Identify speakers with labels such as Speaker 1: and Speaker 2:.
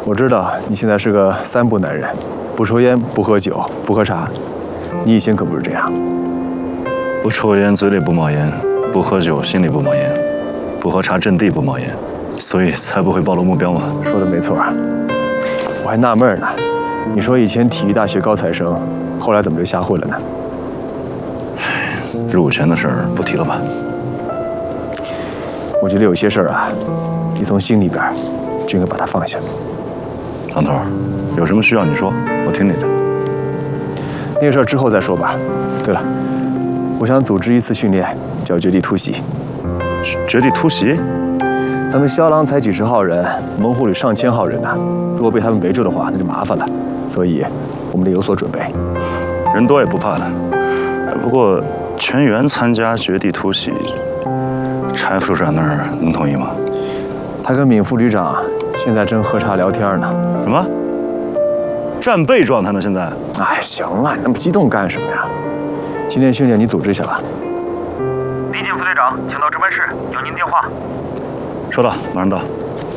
Speaker 1: 我知道你现在是个3不男人，不抽烟，不喝酒，不喝茶。你以前可不是这样。
Speaker 2: 不抽烟，嘴里不冒烟；不喝酒，心里不冒烟；不喝茶，阵地不冒烟，所以才不会暴露目标嘛。
Speaker 1: 说的没错。我还纳闷呢，你说以前体育大学高材生，后来怎么就瞎混了呢？
Speaker 2: 入伍前的事儿不提了吧。
Speaker 1: 我觉得有些事儿啊，你从心里边就应该把它放下。
Speaker 2: 唐头，有什么需要你说，我听你的。
Speaker 1: 那个事儿之后再说吧。对了，我想组织一次训练，叫绝地突袭。
Speaker 2: 绝地突袭？
Speaker 1: 咱们骁狼才几十号人，猛虎旅上千号人呢。如果被他们围住的话，那就麻烦了。所以，我们得有所准备。
Speaker 2: 人多也不怕的。不过，全员参加绝地突袭，柴副处长那儿能同意吗？
Speaker 1: 他跟闵副旅长现在正喝茶聊天呢。
Speaker 2: 什么？战备状态呢？现在？
Speaker 1: 哎，行了，你那么激动干什么呀？今天训练你组织去了。
Speaker 3: 李锦副队长，请到值班室，有您电话。
Speaker 2: 收到，马上到。